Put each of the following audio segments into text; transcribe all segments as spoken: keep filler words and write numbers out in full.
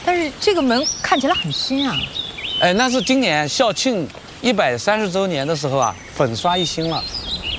但是这个门看起来很新啊。 哎，那是今年校庆一百三十周年的时候啊，粉刷一新了。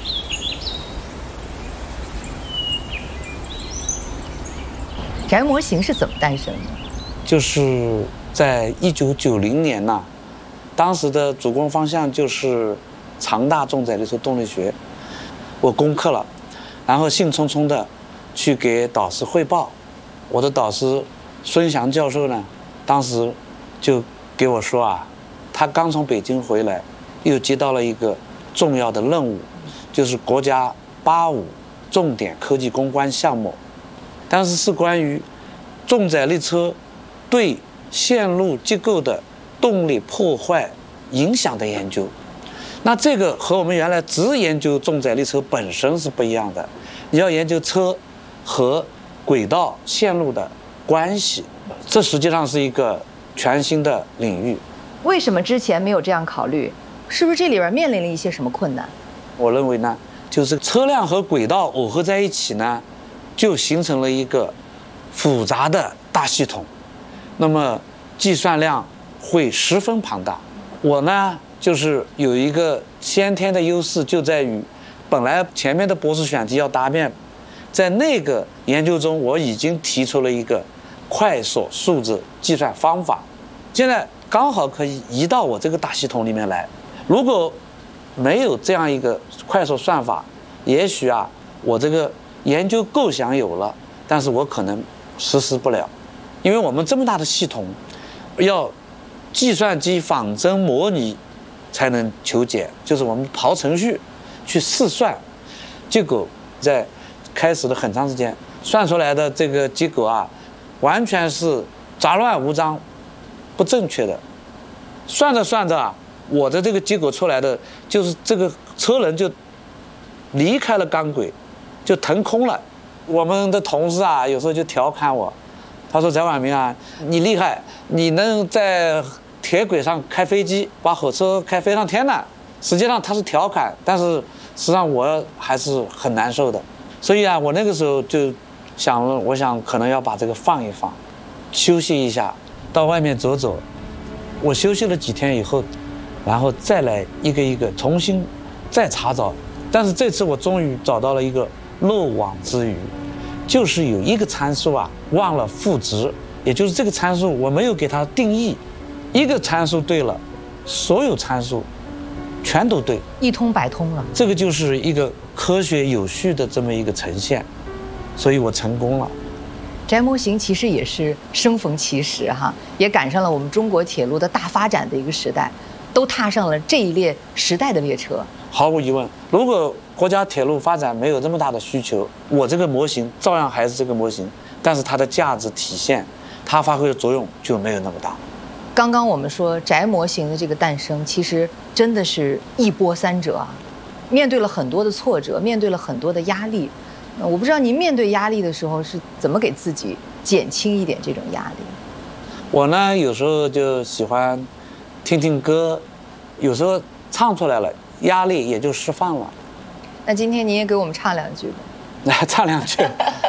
宅模型是怎么诞生的？ 就是在一九九零年呐、啊，当时的主攻方向就是长大重载力车动力学，我攻克了，然后兴冲冲的去给导师汇报。我的导师孙祥教授呢，当时就给我说啊，他刚从北京回来，又接到了一个重要的任务，就是国家八五重点科技攻关项目，但是是关于重载力车对线路结构的动力破坏影响的研究。那这个和我们原来只研究重载力车本身是不一样的，你要研究车和轨道线路的关系，这实际上是一个全新的领域。 为什么之前没有这样考虑？是不是这里边面临了一些什么困难？ 我认为呢，就是车辆和轨道耦合在一起呢，就形成了一个复杂的大系统，那么计算量会十分庞大。我呢，就是有一个先天的优势，就在于本来前面的博士选题要答辩，在那个研究中我已经提出了一个快速数字计算方法，现在刚好可以移到我这个大系统里面来。如果没有这样一个快速算法，也许啊，我这个研究构想有了，但是我可能实施不了，因为我们这么大的系统，要计算机仿真模拟才能求解，就是我们跑程序去试算，结果在开始了很长时间，算出来的这个结果啊，完全是杂乱无章、不正确的。算着算着啊，我的这个结果出来的就是这个车轮就离开了钢轨，就腾空了。我们的同事啊，有时候就调侃我，他说：“翟婉明啊，你厉害，你能在铁轨上开飞机，把火车开飞上天呢。”实际上他是调侃，但是实际上我还是很难受的。所以啊，我那个时候就想了，我想可能要把这个放一放，休息一下，到外面走走。我休息了几天以后，然后再来一个一个重新再查找。但是这次我终于找到了一个漏网之鱼，就是有一个参数啊忘了赋值，也就是这个参数我没有给它定义，一个参数对了，所有参数全都对， 一通百通了。 这个就是一个科学有序的这么一个呈现，所以我成功了。 宅模型其实也是生逢其时哈，也赶上了我们中国铁路的大发展的一个时代，都踏上了这一列时代的列车。 毫无疑问，如果国家铁路发展没有这么大的需求，我这个模型照样还是这个模型，但是它的价值体现，它发挥的作用就没有那么大。 刚刚我们说宅模型的这个诞生，其实真的是一波三折啊，面对了很多的挫折，面对了很多的压力。我不知道您面对压力的时候是怎么给自己减轻一点这种压力？ 我呢，有时候就喜欢听听歌，有时候唱出来了，压力也就释放了。 那今天您也给我们唱两句吧。 来唱两句。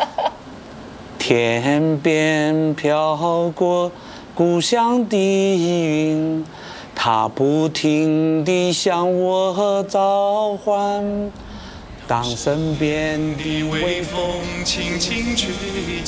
天边飘过故乡的云，它不停地向我召唤。当身边的微风轻轻吹